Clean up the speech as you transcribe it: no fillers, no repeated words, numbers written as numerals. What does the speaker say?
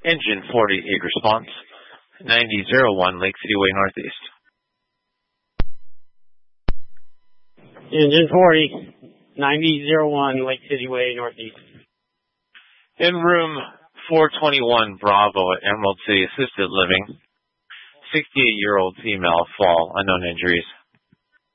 Engine 40, 8 response. 9001 Lake City Way Northeast. Engine 40, 9001 Lake City Way Northeast. In room 421 Bravo at Emerald City Assisted Living. 68-year-old female fall, unknown injuries.